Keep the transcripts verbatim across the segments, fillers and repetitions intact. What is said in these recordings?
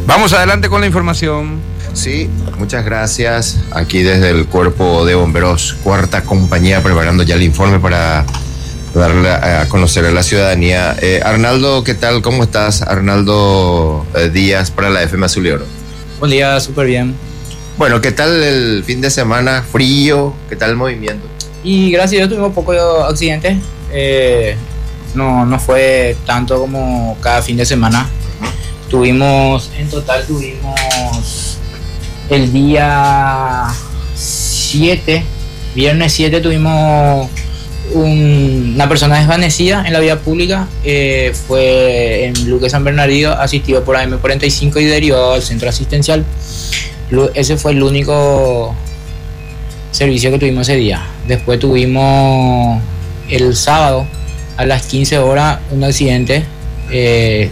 Vamos adelante con la información. Sí, muchas gracias. Aquí desde el Cuerpo de Bomberos, cuarta compañía, preparando ya el informe para darle a conocer a la ciudadanía. Eh, Arnaldo, ¿qué tal? ¿Cómo estás? Arnaldo eh, Díaz para la F M Azul y Oro. Buen día, súper bien. Bueno, ¿qué tal el fin de semana? Frío, ¿qué tal el movimiento? Y gracias a Dios tuvimos pocos accidentes. Eh, no, no fue tanto como cada fin de semana. Tuvimos, en total tuvimos el día siete, viernes siete tuvimos un, una persona desvanecida en la vía pública. Eh, fue en Luque San Bernardino, asistido por A M cuarenta y cinco y derivado al centro asistencial. Ese fue el único servicio que tuvimos ese día. Después tuvimos el sábado a las quince horas un accidente. Eh,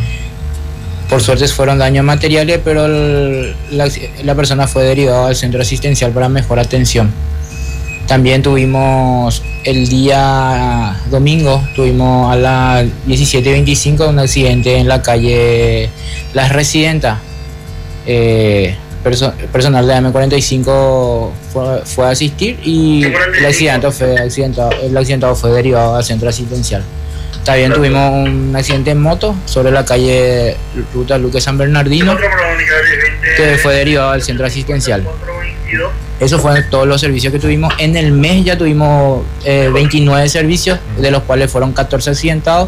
por suerte fueron daños materiales, pero el, la, la persona fue derivada al centro asistencial para mejor atención. También tuvimos el día domingo, tuvimos a las diecisiete veinticinco un accidente en la calle Las Residentas. Eh, perso- personal de A M cuarenta y cinco fue, fue a asistir y el accidente fue accidentado, el accidentado fue derivado al centro asistencial. También tuvimos un accidente en moto sobre la calle Ruta Luque San Bernardino, que fue derivado al centro asistencial. Esos fueron todos los servicios que tuvimos. En el mes ya tuvimos eh, veintinueve servicios, de los cuales fueron catorce accidentados,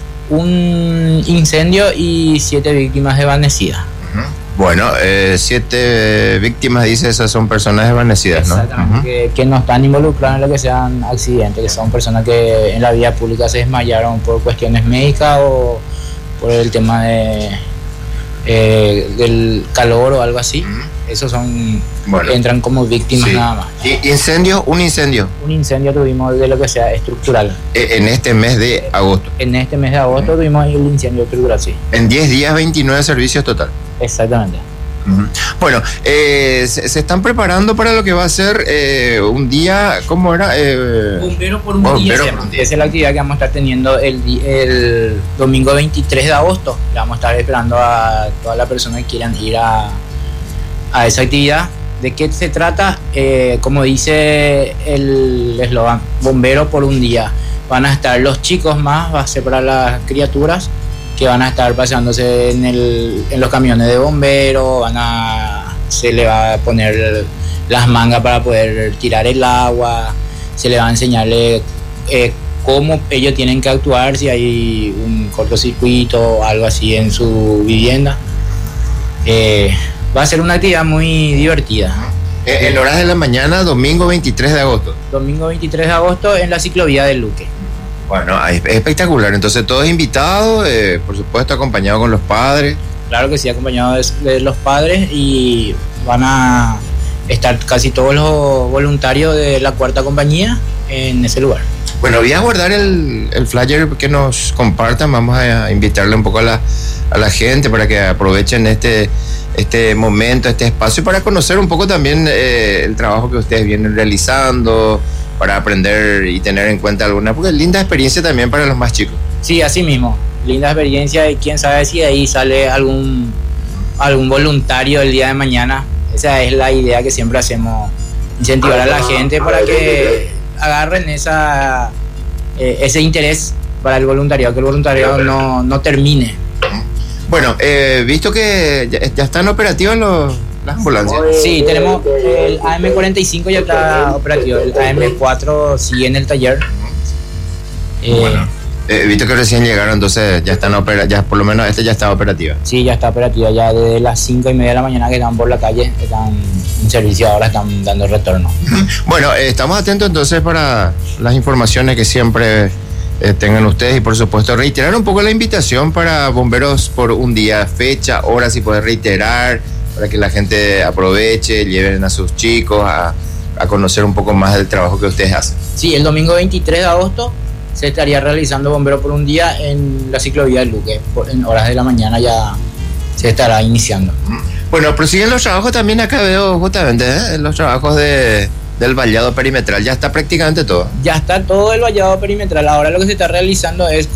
un incendio y siete víctimas desvanecidas. Bueno, eh, siete víctimas, dice, esas son personas desvanecidas, ¿no? Exactamente, uh-huh. que, que no están involucradas en lo que sean accidentes, que son personas que en la vía pública se desmayaron por cuestiones médicas o por el tema de eh, del calor o algo así. Uh-huh. Esos son, bueno, entran como víctimas, sí, nada más. ¿Y incendio? ¿Un incendio? Un incendio tuvimos de lo que sea estructural. En este mes de agosto. En este mes de agosto uh-huh. tuvimos el incendio estructural, sí. En diez días, veintinueve servicios total. Exactamente. Uh-huh. Bueno, eh, se, se están preparando para lo que va a ser eh, un día, ¿cómo era? Eh, bombero por un bombero día. Por un día. Esa es la actividad que vamos a estar teniendo el, el domingo veintitrés de agosto. Le vamos a estar esperando a todas las personas que quieran ir a, a esa actividad. ¿De qué se trata? Eh, como dice el eslogan, bombero por un día. Van a estar los chicos más, va a ser para las criaturas, que van a estar paseándose en, el, en los camiones de bomberos, van a, se le va a poner las mangas para poder tirar el agua, se le va a enseñarle eh, cómo ellos tienen que actuar si hay un cortocircuito o algo así en su vivienda. Eh, va a ser una actividad muy divertida. Eh, en horas de la mañana, domingo veintitrés de agosto. Domingo veintitrés de agosto en la ciclovía del Luque. Bueno, es espectacular. Entonces todos invitados, eh, por supuesto acompañados con los padres. Claro que sí, acompañados de, de los padres, y van a estar casi todos los voluntarios de la cuarta compañía en ese lugar. Bueno, voy a guardar el, el flyer que nos compartan. Vamos a invitarle un poco a la, a la gente para que aprovechen este, este momento, este espacio, para conocer un poco también eh, el trabajo que ustedes vienen realizando, para aprender y tener en cuenta alguna, porque es linda experiencia también para los más chicos. Sí, así mismo, linda experiencia, y quién sabe si de ahí sale algún, algún voluntario el día de mañana. Esa es la idea que siempre hacemos, incentivar a la gente para que agarren esa, eh, ese interés para el voluntariado, que el voluntariado no, no termine. Bueno, eh, visto que ya, ya están operativos los... las ambulancias. Sí, tenemos el A M cuarenta y cinco ya está operativo, el A M cuatro sigue en el taller. Eh, bueno, he eh, visto que recién llegaron, entonces ya están operativos, ya por lo menos este ya está operativa. Sí, ya está operativa, ya desde las cinco y media de la mañana que están por la calle, están en servicio, ahora están dando retorno. Bueno, eh, estamos atentos entonces para las informaciones que siempre eh, tengan ustedes, y por supuesto reiterar un poco la invitación para bomberos por un día, fecha, hora, si puede reiterar, para que la gente aproveche, lleven a sus chicos a, a conocer un poco más del trabajo que ustedes hacen. Sí, el domingo veintitrés de agosto se estaría realizando bombero por un día en la ciclovía del Luque. En horas de la mañana ya se estará iniciando. Bueno, prosiguen los trabajos también, acá veo justamente, ¿eh? los trabajos de, del vallado perimetral. Ya está prácticamente todo. Ya está todo el vallado perimetral. Ahora lo que se está realizando es